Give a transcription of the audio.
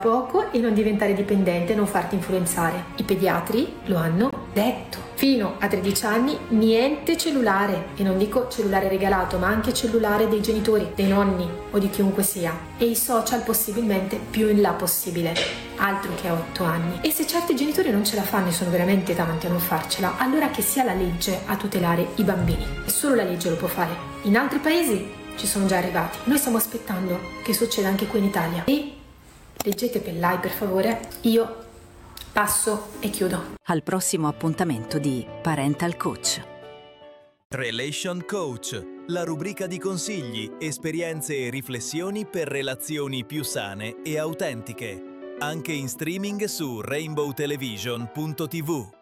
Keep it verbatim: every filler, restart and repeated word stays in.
poco e non diventare dipendente, non farti influenzare. I pediatri lo hanno detto. Fino a tredici anni niente cellulare, e non dico cellulare regalato, ma anche cellulare dei genitori, dei nonni o di chiunque sia, e i social possibilmente più in là possibile, altro che a otto anni. E se certi genitori non ce la fanno, e sono veramente tanti a non farcela, allora che sia la legge a tutelare i bambini, e solo la legge lo può fare. In altri paesi ci sono già arrivati, noi stiamo aspettando che succeda anche qui in Italia. E leggete Pellai, per favore. Io passo e chiudo. Al prossimo appuntamento di Parental Coach. Relation Coach, la rubrica di consigli, esperienze e riflessioni per relazioni più sane e autentiche. Anche in streaming su rainbow television punto tivù.